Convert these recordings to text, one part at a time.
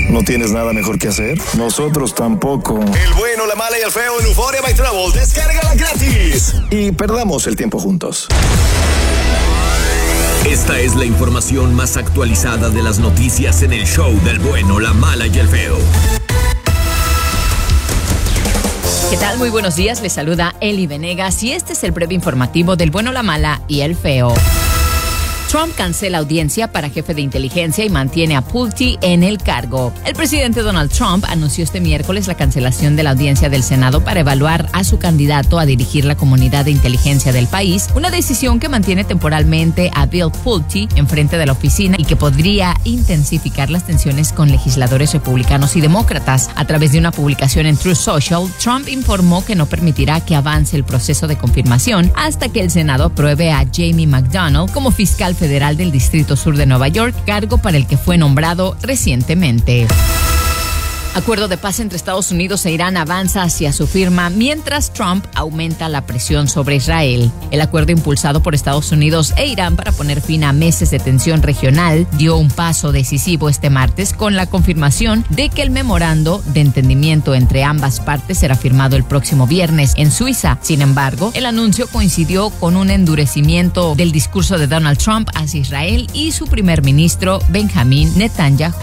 ¿No tienes nada mejor que hacer? Nosotros tampoco. El bueno, la mala y el feo en Euphoria by Travel. Descárgala gratis. Y perdamos el tiempo juntos. Esta es la información más actualizada de las noticias en el show del bueno, la mala y el feo. ¿Qué tal? Muy buenos días, les saluda Eli Venegas y este es el breve informativo del bueno, la mala y el feo. Trump cancela audiencia para jefe de inteligencia y mantiene a Pulte en el cargo. El presidente Donald Trump anunció este miércoles la cancelación de la audiencia del Senado para evaluar a su candidato a dirigir la comunidad de inteligencia del país, una decisión que mantiene temporalmente a Bill Pulte enfrente de la oficina y que podría intensificar las tensiones con legisladores republicanos y demócratas. A través de una publicación en Truth Social, Trump informó que no permitirá que avance el proceso de confirmación hasta que el Senado apruebe a Jamie McDonnell como fiscal federal del Distrito Sur de Nueva York, cargo para el que fue nombrado recientemente. Acuerdo de paz entre Estados Unidos e Irán avanza hacia su firma mientras Trump aumenta la presión sobre Israel. El acuerdo impulsado por Estados Unidos e Irán para poner fin a meses de tensión regional dio un paso decisivo este martes con la confirmación de que el memorando de entendimiento entre ambas partes será firmado el próximo viernes en Suiza. Sin embargo, el anuncio coincidió con un endurecimiento del discurso de Donald Trump hacia Israel y su primer ministro Benjamin Netanyahu.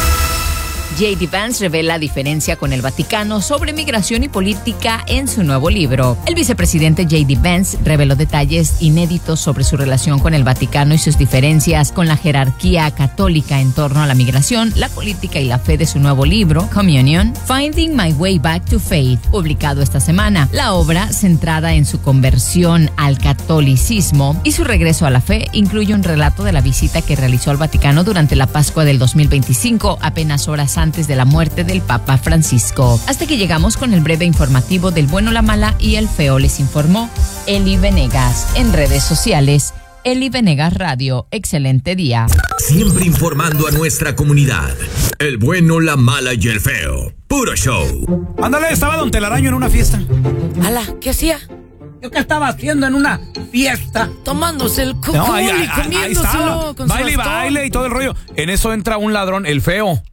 J.D. Vance revela diferencia con el Vaticano sobre migración y política en su nuevo libro. El vicepresidente J.D. Vance reveló detalles inéditos sobre su relación con el Vaticano y sus diferencias con la jerarquía católica en torno a la migración, la política y la fe de su nuevo libro, Communion, Finding My Way Back to Faith, publicado esta semana. La obra, centrada en su conversión al catolicismo y su regreso a la fe, incluye un relato de la visita que realizó al Vaticano durante la Pascua del 2025, apenas horas antes de la muerte del Papa Francisco. Hasta que llegamos con el breve informativo del bueno, la mala y el feo, les informó Eli Venegas. En redes sociales, Eli Venegas Radio. Excelente día. Siempre informando a nuestra comunidad. El bueno, la mala y el feo. Puro show. Ándale, estaba Don Telaraño en una fiesta. Ala, ¿qué hacía? ¿Yo qué estaba haciendo en una fiesta? Tomándose el coco No, y comiéndoselo con su baile y bastón. baile y todo el rollo. En eso entra un ladrón, el feo.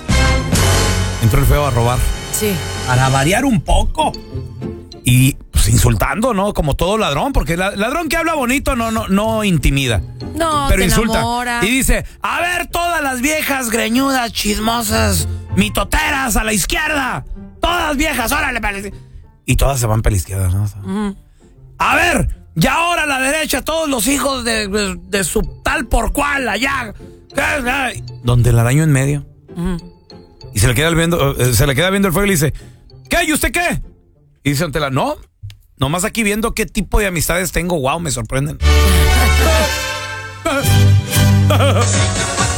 Entró el feo a robar. Sí. Para variar un poco. Y pues insultando, ¿no? Como todo ladrón, porque el ladrón que habla bonito no intimida. No, pero te insulta. enamora. Y dice, a ver todas las viejas greñudas, chismosas, mitoteras a la izquierda. Todas viejas, órale, parece. Y todas se van para la izquierda, ¿no? A ver, y ahora a la derecha, todos los hijos de su tal por cual allá. Donde el araño en medio. Y se le queda viendo el fuego y le dice, ¿qué? ¿Y usted qué? Y dice Antela, no, nomás aquí viendo qué tipo de amistades tengo, wow, me sorprenden.